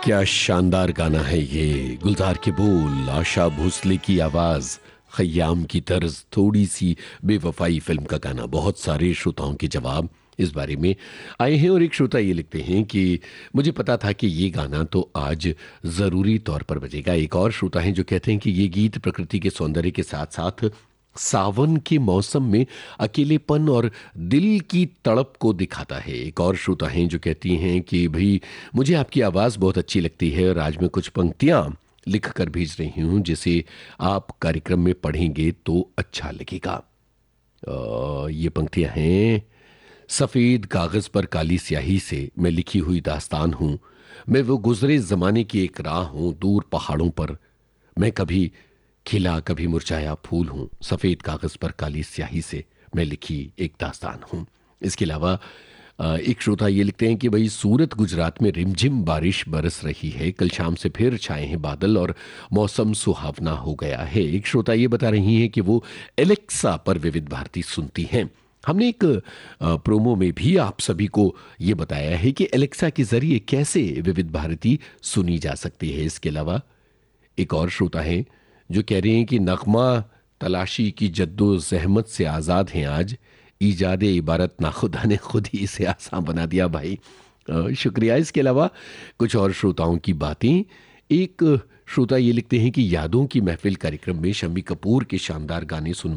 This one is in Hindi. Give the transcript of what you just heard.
क्या शानदार गाना है ये। गुलजार के बोल, आशा भोसले की आवाज, खयाम की तर्ज, थोड़ी सी बेवफाई फिल्म का गाना। बहुत सारे श्रोताओं के जवाब इस बारे में आए हैं और एक श्रोता ये लिखते हैं कि मुझे पता था कि ये गाना तो आज ज़रूरी तौर पर बजेगा। एक और श्रोता हैं जो कहते हैं कि ये गीत प्रकृति के सौंदर्य के साथ साथ सावन के मौसम में अकेलेपन और दिल की तड़प को दिखाता है। एक और श्रोता हैं जो कहती हैं कि भाई मुझे आपकी आवाज़ बहुत अच्छी लगती है और आज मैं कुछ पंक्तियाँ लिख कर भेज रही हूँ जिसे आप कार्यक्रम में पढ़ेंगे तो अच्छा लगेगा। ये पंक्तियाँ हैं। सफ़ेद कागज़ पर काली स्याही से मैं लिखी हुई दास्तान हूँ। मैं वो गुज़रे ज़माने की एक राह हूँ दूर पहाड़ों पर। मैं कभी खिला कभी मुरझाया फूल हूँ। सफ़ेद कागज़ पर काली स्याही से मैं लिखी एक दास्तान हूँ। इसके अलावा एक श्रोता ये लिखते हैं कि भाई सूरत गुजरात में रिमझिम बारिश बरस रही है। कल शाम से फिर छाए हैं बादल और मौसम सुहावना हो गया है। एक श्रोता ये बता रही हैं कि वो एलेक्सा पर विविध भारती सुनती हैं। हमने एक प्रोमो में भी आप सभी को ये बताया है कि एलेक्सा के जरिए कैसे विविध भारती सुनी जा सकती है। इसके अलावा एक और श्रोता है जो कह रहे हैं कि नगमा तलाशी की जद्दो जहमत से आज़ाद हैं आज। ईजाद इबारत नाखुदा ने खुद ही इसे आसान बना दिया भाई। शुक्रिया। इसके अलावा कुछ और श्रोताओं की बातें। एक श्रोता ये लिखते हैं कि यादों की महफिल कार्यक्रम में शम्मी कपूर के शानदार गाने सुन